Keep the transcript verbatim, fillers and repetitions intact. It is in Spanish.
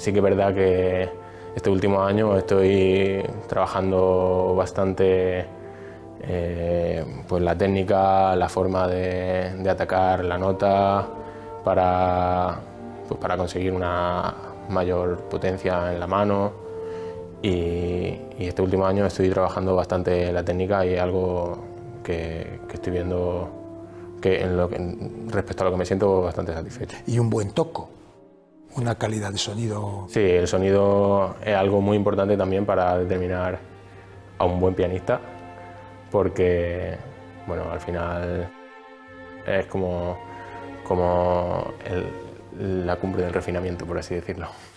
Sí que es verdad que este último año estoy trabajando bastante eh, pues la técnica, la forma de, de atacar la nota para, pues para conseguir una mayor potencia en la mano. Y, y este último año estoy trabajando bastante la técnica y es algo que, que estoy viendo que, en lo que respecto a lo que me siento bastante satisfecho. Y un buen toco, una calidad de sonido. Sí, el sonido es algo muy importante también para determinar a un buen pianista, porque bueno, al final es como, como el, la cumbre del refinamiento, por así decirlo.